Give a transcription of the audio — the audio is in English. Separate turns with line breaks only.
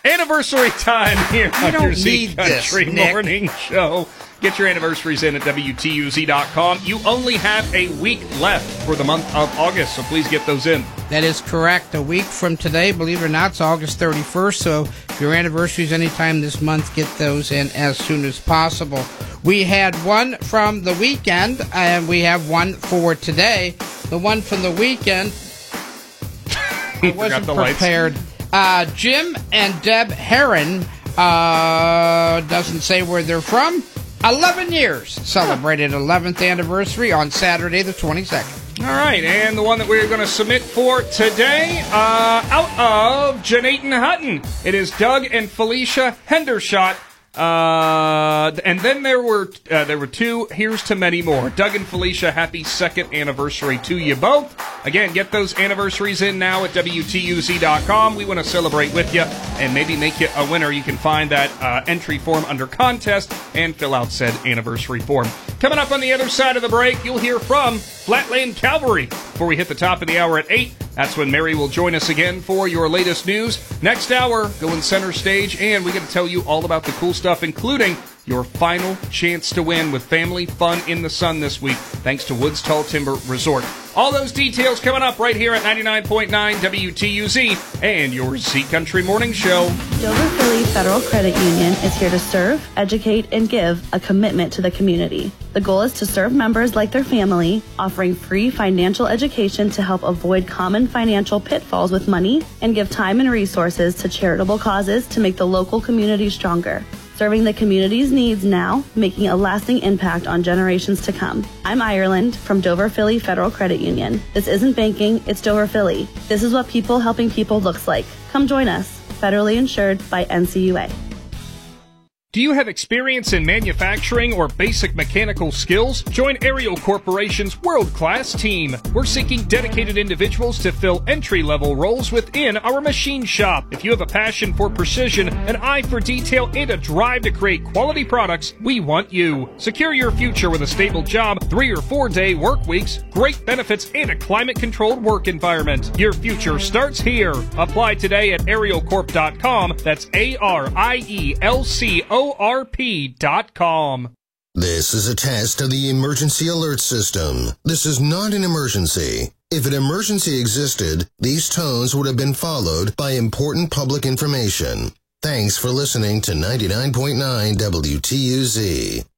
Anniversary time here on your Z Country
Nick.
Morning Show. Get your anniversaries in at WTUZ.com. You only have a week left for the month of August, so please get those in.
That is correct. A week from today, believe it or not, it's August 31st, so if your anniversaries anytime this month, get those in as soon as possible. We had one from the weekend, and we have one for today. The one from the weekend, I wasn't prepared. Jim and Deb Heron, doesn't say where they're from. 11 years. Celebrated 11th anniversary on Saturday the 22nd.
All right, and the one that we're going to submit for today, out of Janaten Hutton, it is Doug and Felicia Hendershot. And then there were two. Here's to many more. Doug and Felicia, happy 2nd anniversary to you both. Again, get those anniversaries in now at WTUZ.com. We want to celebrate with you and maybe make you a winner. You can find that entry form under contest and fill out said anniversary form. Coming up on the other side of the break, you'll hear from Flatland Cavalry. Before we hit the top of the hour at 8, that's when Mary will join us again for your latest news. Next hour, going center stage, and we're going to tell you all about the cool stuff, including your final chance to win with family fun in the sun this week, thanks to Woods Tall Timber Resort. All those details coming up right here at 99.9 WTUZ and your Z Country Morning Show.
Dover Philly Federal Credit Union is here to serve, educate, and give a commitment to the community. The goal is to serve members like their family, offering free financial education to help avoid common financial pitfalls with money and give time and resources to charitable causes to make the local community stronger. Serving the community's needs now, making a lasting impact on generations to come. I'm Ireland from Dover Philly Federal Credit Union. This isn't banking, it's Dover Philly. This is what people helping people looks like. Come join us. Federally insured by NCUA.
Do you have experience in manufacturing or basic mechanical skills? Join Ariel Corporation's world-class team. We're seeking dedicated individuals to fill entry-level roles within our machine shop. If you have a passion for precision, an eye for detail, and a drive to create quality products, we want you. Secure your future with a stable job, 3 or 4 day work weeks, great benefits, and a climate-controlled work environment. Your future starts here. Apply today at arielcorp.com. That's ARIELCORP.com.
This is a test of the emergency alert system. This is not an emergency. If an emergency existed, these tones would have been followed by important public information. Thanks for listening to 99.9 WTUZ.